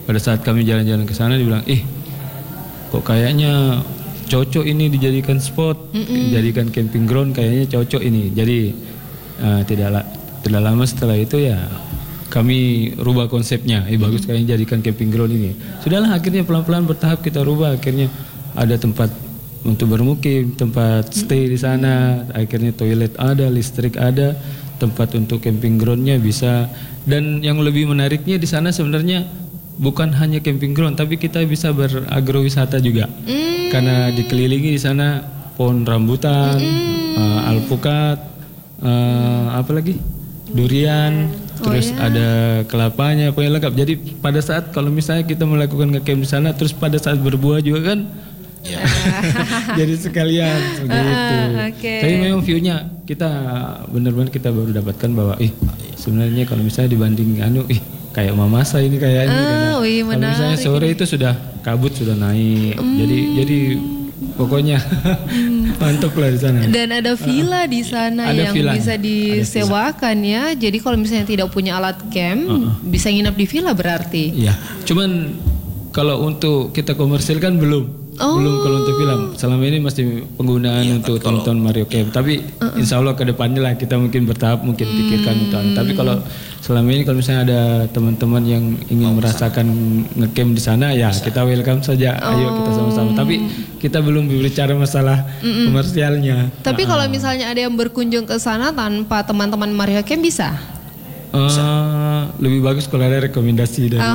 pada saat kami jalan-jalan ke sana dibilang, kok kayaknya cocok ini dijadikan spot, dijadikan camping ground, kayaknya cocok ini. Jadi tidak lama setelah itu ya kami rubah konsepnya. Bagus kayaknya jadikan camping ground ini. Sudahlah, akhirnya pelan-pelan bertahap kita rubah. Akhirnya ada tempat untuk bermukim, tempat stay di sana. Akhirnya toilet ada, listrik ada, tempat untuk camping groundnya bisa. Dan yang lebih menariknya di sana sebenarnya bukan hanya camping ground, tapi kita bisa beragrowisata juga. Karena dikelilingi di sana pohon rambutan, alpukat, apa lagi? Durian, terus ada kelapanya, pokoknya lengkap. Jadi pada saat kalau misalnya kita melakukan ngecamp di sana, terus pada saat berbuah juga kan, jadi sekalian seperti itu. Tapi memang view-nya kita benar-benar kita baru dapatkan bahwa sebenarnya kalau misalnya dibanding kayak Mamasa ini kayaknya kalau misalnya sore itu sudah kabut sudah naik. Jadi pokoknya mantap lah di sana. Dan ada villa di sana yang bisa disewakan ya. Jadi kalau misalnya tidak punya alat camp, bisa nginap di villa berarti. Iya. Cuman kalau untuk kita komersil kan belum kalau untuk film. Selama ini masih penggunaan untuk tonton Mario Camp. Tapi insya Allah kedepannya lah kita mungkin bertahap mungkin pikirkan untuk. Tapi kalau selama ini kalau misalnya ada teman-teman yang ingin merasakan ngecamp di sana, ya kita welcome saja. Ayo kita sama-sama. Tapi kita belum berbicara masalah komersialnya. Tapi kalau misalnya ada yang berkunjung ke sana tanpa teman-teman Mario Camp bisa? Lebih bagus kalau ada rekomendasi dari.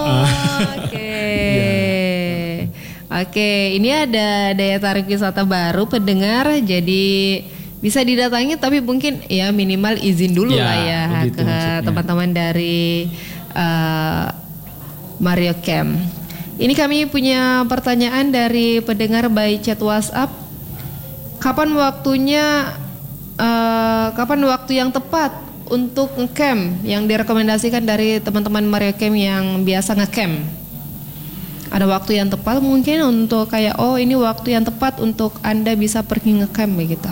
Oke, ini ada daya tarik wisata baru pendengar, jadi bisa didatangi tapi mungkin ya minimal izin dulu lah ya ke teman-teman dari Mario Camp. Ini kami punya pertanyaan dari pendengar by chat WhatsApp. Kapan waktu yang tepat untuk ngecamp yang direkomendasikan dari teman-teman Mario Camp yang biasa ngecamp? Ada waktu yang tepat mungkin untuk kayak ini waktu yang tepat untuk Anda bisa pergi ngecamp begitu.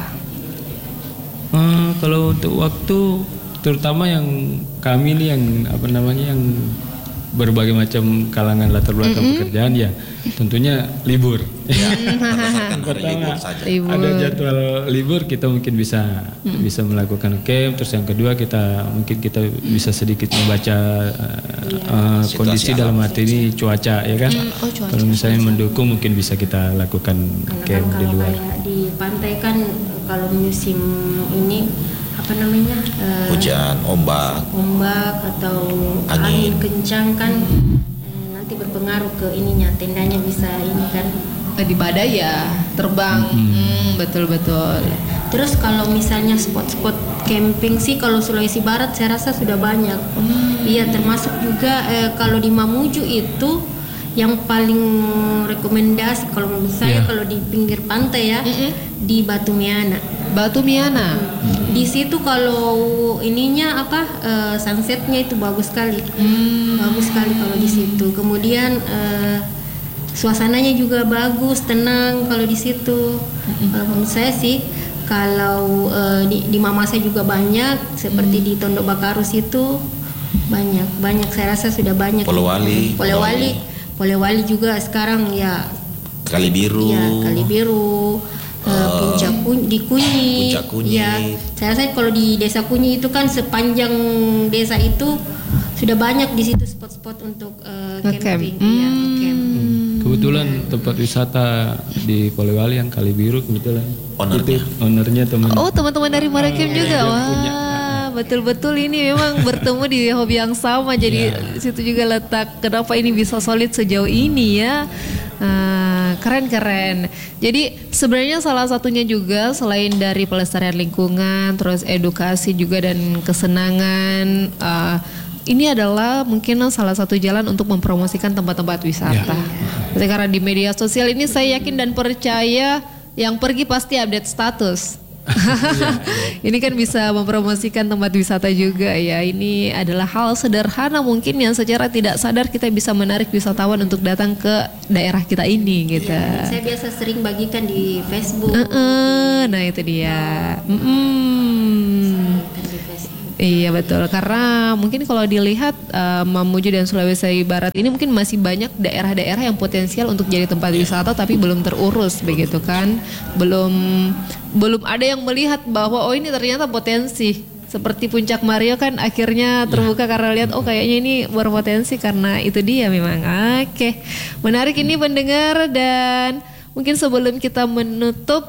Kalau untuk waktu terutama yang kami nih yang yang berbagai macam kalangan latar belakang pekerjaan ya tentunya libur. Pertama ada jadwal libur kita mungkin bisa melakukan camp. Terus yang kedua kita bisa sedikit membaca kondisi dalam arti ini cuaca ya kan. Kalau misalnya mendukung mungkin bisa kita lakukan camp di luar. Kayak di pantai kan kalau musim ini hujan, ombak atau angin kencang kan nanti berpengaruh ke ininya, tendanya bisa ini kan di badai ya terbang. Betul. Terus kalau misalnya spot-spot camping sih kalau Sulawesi Barat saya rasa sudah banyak. Iya, termasuk juga kalau di Mamuju itu yang paling rekomendasi kalau menurut saya kalau di pinggir pantai ya di Batu Miana. Di situ kalau ininya sunsetnya itu bagus sekali. Bagus sekali kalau di situ. Kemudian suasananya juga bagus, tenang kalau di situ. Menurut saya sih kalau di Mamasa juga banyak seperti di Tondok Bakarus itu banyak saya rasa sudah banyak. Polewali juga sekarang ya. Kali Biru. Puncak Kunyi. Ya, saya rasa kalau di Desa Kunyi itu kan sepanjang desa itu sudah banyak di situ spot-spot untuk camping. Kebetulan tempat wisata di Polewali yang Kali Biru kebetulan. Ownernya teman-teman dari Mario Camp juga. Betul-betul ini memang bertemu di hobi yang sama. Jadi situ juga letak kenapa ini bisa solid sejauh ini ya. Keren. Jadi sebenarnya salah satunya juga selain dari pelestarian lingkungan, terus edukasi juga dan kesenangan. Ini adalah mungkin salah satu jalan untuk mempromosikan tempat-tempat wisata. Karena di media sosial ini saya yakin dan percaya yang pergi pasti update status. Ini kan bisa mempromosikan tempat wisata juga ya. Ini adalah hal sederhana mungkin yang secara tidak sadar kita bisa menarik wisatawan untuk datang ke daerah kita ini gitu. Saya biasa sering bagikan di Facebook. Nah itu dia. Iya betul, karena mungkin kalau dilihat Mamuju dan Sulawesi Barat ini mungkin masih banyak daerah-daerah yang potensial untuk jadi tempat wisata tapi belum terurus begitu kan, belum ada yang melihat bahwa oh ini ternyata potensi. Seperti Puncak Mario kan akhirnya terbuka karena lihat oh kayaknya ini berpotensi, karena itu dia memang. Oke, menarik ini pendengar, dan mungkin sebelum kita menutup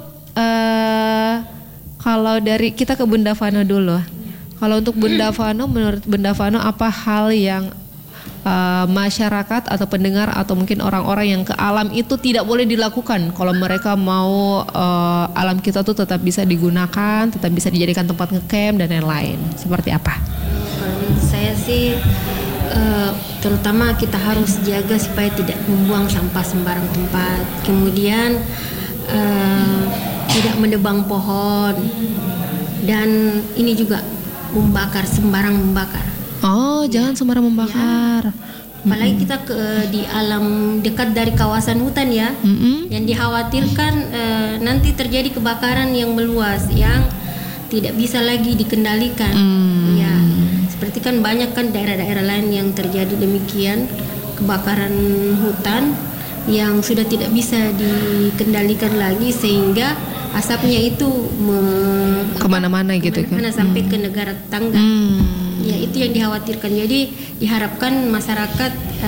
kalau dari kita ke Bunda Vano dulu. Kalau untuk Bunda Vano, menurut Bunda Vano apa hal yang masyarakat atau pendengar atau mungkin orang-orang yang ke alam itu tidak boleh dilakukan kalau mereka mau alam kita tuh tetap bisa digunakan, tetap bisa dijadikan tempat ngecamp dan lain-lain. Seperti apa? Kalau menurut saya sih terutama kita harus jaga supaya tidak membuang sampah sembarang tempat. Kemudian tidak menebang pohon, dan ini juga sembarang membakar. Oh, jangan sembarang membakar. Apalagi kita di alam dekat dari kawasan hutan ya, yang dikhawatirkan nanti terjadi kebakaran yang meluas yang tidak bisa lagi dikendalikan. Ya, seperti kan banyak kan daerah-daerah lain yang terjadi demikian, kebakaran hutan yang sudah tidak bisa dikendalikan lagi sehingga asapnya itu kemana-mana gitu kan, sampai ke negara tetangga. Ya, itu yang dikhawatirkan. Jadi diharapkan masyarakat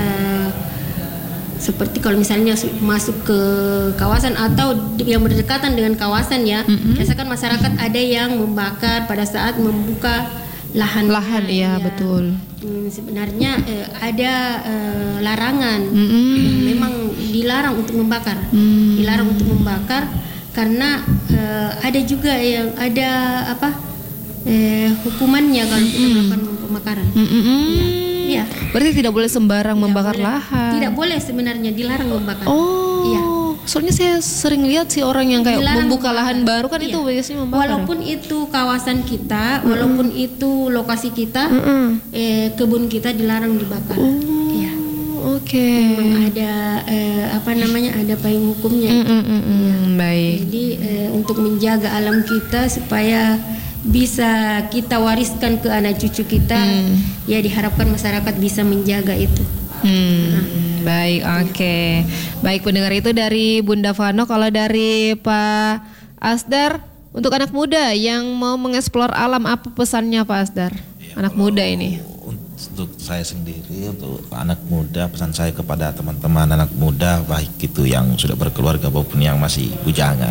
seperti kalau misalnya masuk ke kawasan atau yang berdekatan dengan kawasan ya, biasakan masyarakat ada yang membakar pada saat membuka lahan. Iya betul. Sebenarnya ada larangan, memang dilarang untuk membakar, karena ada juga yang ada hukumannya kalau kita melakukan pembakaran. Iya. Berarti tidak boleh sembarang membakar lahan. Tidak boleh, sebenarnya dilarang membakar. Oh. Iya. Soalnya saya sering lihat sih orang yang kayak dilarang membuka lahan baru kan, itu biasanya membakar. Walaupun itu kawasan kita, walaupun itu lokasi kita, kebun kita dilarang dibakar. Iya. Oke. Memang ada ada payung hukumnya. Baik. Jadi untuk menjaga alam kita supaya bisa kita wariskan ke anak cucu kita, ya diharapkan masyarakat bisa menjaga itu. Baik, oke. Baik pendengar, itu dari Bunda Vano. Kalau dari Pak Asdar, untuk anak muda yang mau mengeksplor alam, apa pesannya Pak Asdar? Ya, anak muda ini. Untuk saya sendiri, untuk anak muda, pesan saya kepada teman-teman anak muda, baik itu yang sudah berkeluarga maupun yang masih bujangan,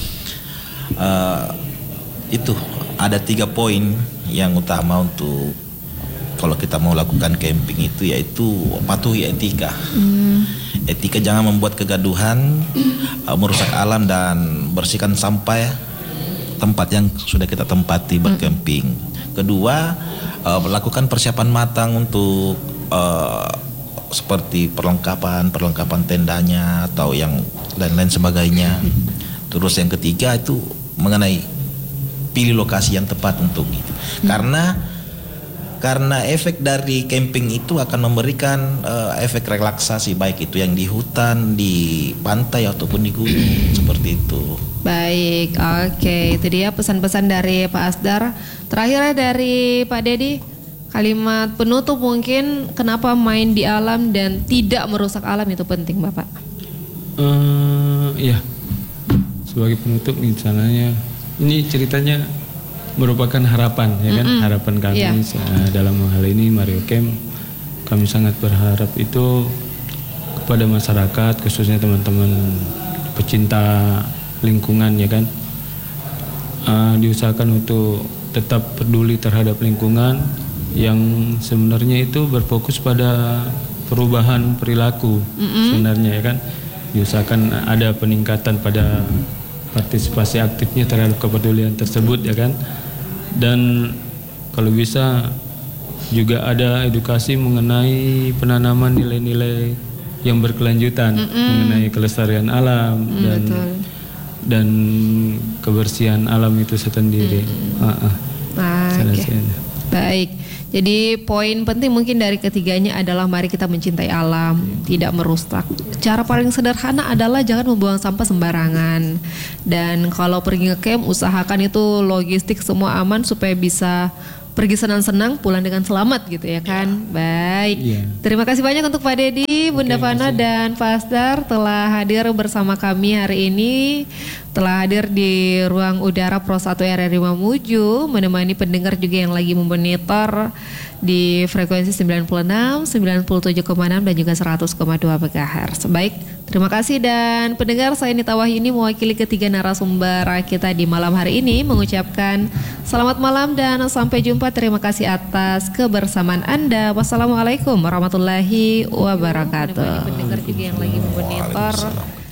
itu ada 3 poin yang utama untuk kalau kita mau lakukan camping itu, yaitu patuhi etika. Etika, jangan membuat kegaduhan, merusak alam, dan bersihkan sampah tempat yang sudah kita tempati bercamping. Kedua, lakukan persiapan matang untuk seperti perlengkapan tendanya atau yang lain-lain sebagainya. Terus yang ketiga itu mengenai pilih lokasi yang tepat untuk itu. Karena efek dari camping itu akan memberikan efek relaksasi, baik itu yang di hutan, di pantai ataupun di gunung, seperti itu. Baik, oke. Itu dia pesan-pesan dari Pak Asdar. Terakhir dari Pak Dedi, kalimat penutup mungkin, kenapa main di alam dan tidak merusak alam itu penting, Bapak? Ya, sebagai penutup misalnya, ini ceritanya merupakan harapan, ya kan? Harapan kami dalam hal ini Mario Camp. Kami sangat berharap itu kepada masyarakat, khususnya teman-teman pecinta lingkungan, ya kan? Diusahakan untuk tetap peduli terhadap lingkungan, yang sebenarnya itu berfokus pada perubahan perilaku sebenarnya, ya kan? Diusahakan ada peningkatan pada partisipasi aktifnya terhadap kepedulian tersebut, ya kan? Dan kalau bisa juga ada edukasi mengenai penanaman nilai-nilai yang berkelanjutan mengenai kelestarian alam dan kebersihan alam itu sendiri. Okay. Baik. Jadi poin penting mungkin dari ketiganya adalah mari kita mencintai alam, tidak merusak. Cara paling sederhana adalah jangan membuang sampah sembarangan. Dan kalau pergi nge-camp, usahakan itu logistik semua aman supaya bisa pergi senang-senang, pulang dengan selamat gitu ya kan. Baik. Iya. Terima kasih banyak untuk Pak Dedi, Bunda Fana dan Pak Asdar telah hadir bersama kami hari ini. Telah hadir di ruang udara Pro 1 RRI Mamuju, menemani pendengar juga yang lagi memonitor di frekuensi 96, 97,6 dan juga 100,2 MHz. Baik, terima kasih dan pendengar, saya Nita Wahyuni mewakili ketiga narasumber kita di malam hari ini mengucapkan selamat malam dan sampai jumpa. Terima kasih atas kebersamaan Anda. Wassalamualaikum warahmatullahi wabarakatuh. Pendengar juga yang lagi memonitor